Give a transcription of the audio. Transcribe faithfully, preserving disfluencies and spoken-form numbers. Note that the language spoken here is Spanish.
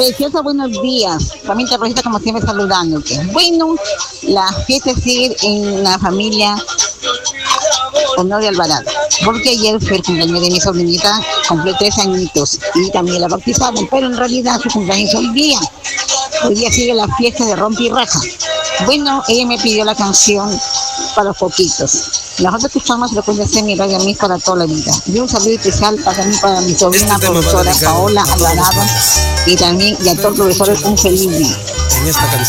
Preciosa, buenos días. Familia Rosita, como siempre, saludándote. Bueno, la fiesta sigue en la familia Honor de Alvarado, porque ayer fue el cumpleaños de mi sobrinita, cumplió tres añitos y también la bautizaron, pero en realidad su cumpleaños hoy día. Hoy día sigue la fiesta de rompi y raja. Bueno, ella me pidió la canción para los poquitos. Nosotros escuchamos lo que hacer mi radio Miss para toda la vida. Y un saludo especial para mí, para mi sobrina Este profesora Paola Alvarado y también y a todos los profesores un feliz día. En esta canción.